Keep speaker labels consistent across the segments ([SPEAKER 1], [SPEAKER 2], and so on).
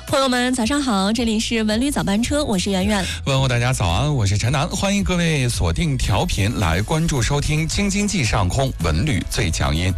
[SPEAKER 1] 朋友们，早上好，这里是文旅早班车，我是圆圆。
[SPEAKER 2] 问候大家早安，我是陈楠，欢迎各位锁定调频来关注收听京津冀上空文旅最强音。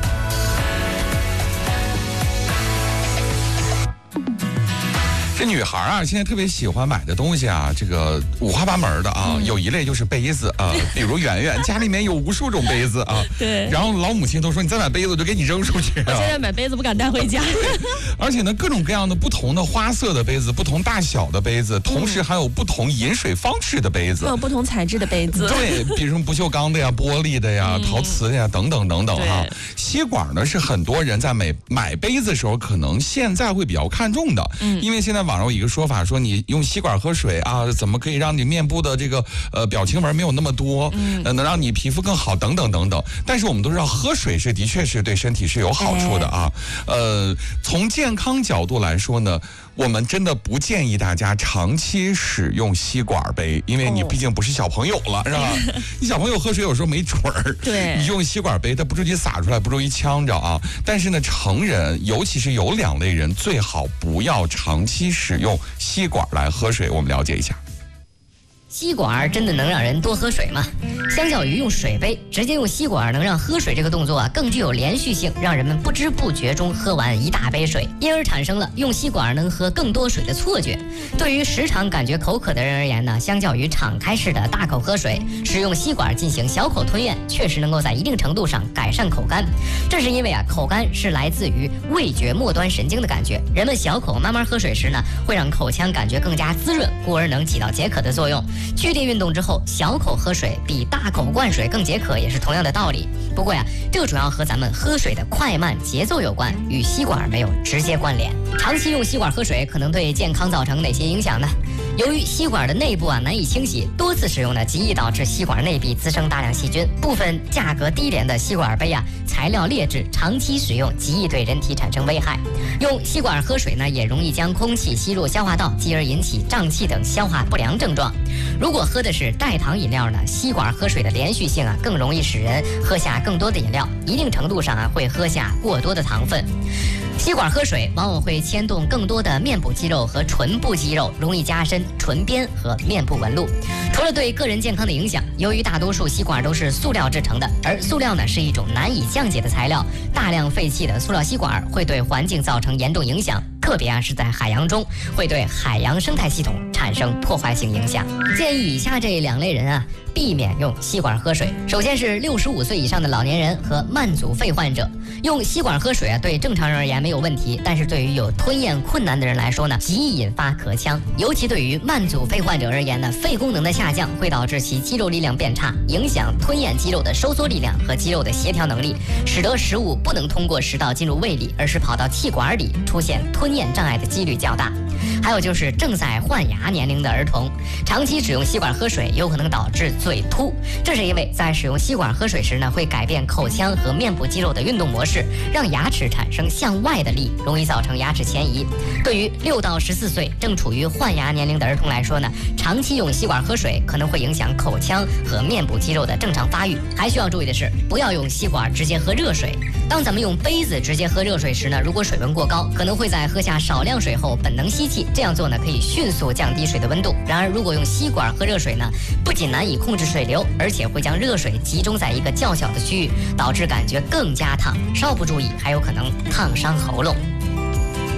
[SPEAKER 2] 这女孩啊，现在特别喜欢买的东西啊，这个五花八门的啊，有一类就是杯子啊，比如圆圆家里面有无数种杯子啊，
[SPEAKER 1] 对，
[SPEAKER 2] 然后老母亲都说你再买杯子我就给你扔出去啊。
[SPEAKER 1] 我现在买杯子不敢带回家。
[SPEAKER 2] 而且呢，各种各样的不同的花色的杯子，不同大小的杯子，同时还有不同饮水方式的杯子，
[SPEAKER 1] 还有不同材质的杯子。
[SPEAKER 2] 对，比如不锈钢的呀、玻璃的呀、陶瓷的呀等等等等哈。吸管呢是很多人在买杯子的时候可能现在会比较看重的，因为现在网上有一个说法说你用吸管喝水啊，怎么可以让你面部的这个表情纹没有那么多，能让你皮肤更好等等等等。但是我们都知道喝水是的确是对身体是有好处的啊。从健康角度来说呢，我们真的不建议大家长期使用吸管杯，因为你毕竟不是小朋友了，是吧？你小朋友喝水有时候没准儿，
[SPEAKER 1] 对，
[SPEAKER 2] 你用吸管杯，它不至于洒出来，不至于呛着啊。但是呢，成人尤其是有2类人，最好不要长期使用吸管来喝水。我们了解一下。
[SPEAKER 3] 吸管真的能让人多喝水吗？相较于用水杯，直接用吸管能让喝水这个动作更具有连续性，让人们不知不觉中喝完一大杯水，因而产生了用吸管能喝更多水的错觉。对于时常感觉口渴的人而言呢，相较于敞开式的大口喝水，使用吸管进行小口吞咽，确实能够在一定程度上改善口干。这是因为口干是来自于味觉末端神经的感觉，人们小口慢慢喝水时呢，会让口腔感觉更加滋润，故而能起到解渴的作用。剧烈运动之后，小口喝水比大口灌水更解渴，也是同样的道理。不过呀，这个主要和咱们喝水的快慢节奏有关，与吸管没有直接关联。长期用吸管喝水可能对健康造成哪些影响呢？由于吸管的内部难以清洗，多次使用呢极易导致吸管内壁滋生大量细菌。部分价格低廉的吸管杯材料劣质，长期使用极易对人体产生危害。用吸管喝水呢，也容易将空气吸入消化道，继而引起胀气等消化不良症状。如果喝的是代糖饮料呢，吸管喝水的连续性更容易使人喝下更多的饮料，一定程度上会喝下过多的糖分。吸管喝水往往会牵动更多的面部肌肉和唇部肌肉，容易加深唇边和面部纹路。除了对个人健康的影响，由于大多数吸管都是塑料制成的，而塑料呢是一种难以降解的材料，大量废弃的塑料吸管会对环境造成严重影响，特别是在海洋中，会对海洋生态系统产生破坏性影响。建议以下这2类人避免用吸管喝水。首先是65岁以上的老年人和慢阻肺患者。用吸管喝水对正常人而言没有问题，但是对于有吞咽困难的人来说呢，极易引发咳腔。尤其对于慢阻肺患者而言呢，肺功能的下降会导致其肌肉力量变差，影响吞咽肌肉的收缩力量和肌肉的协调能力，使得食物不能通过食道进入胃里，而是跑到气管里，出现吞咽障碍的几率较大。还有就是正在换牙年龄的儿童，长期使用吸管喝水有可能导致嘴凸，这是因为在使用吸管喝水时呢，会改变口腔和面部肌肉的运动模式，让牙齿产生向外的力，容易造成牙齿前移。对于6到14岁正处于换牙年龄的儿童来说呢，长期用吸管喝水可能会影响口腔和面部肌肉的正常发育。还需要注意的是，不要用吸管直接喝热水。当咱们用杯子直接喝热水时呢，如果水温过高，可能会在喝下少量水后本能吸气，这样做呢可以迅速降低水的温度。然而如果用吸管喝热水呢，不仅难以控制水流，而且会将热水集中在一个较小的区域，导致感觉更加烫，稍不注意还有可能烫伤喉咙。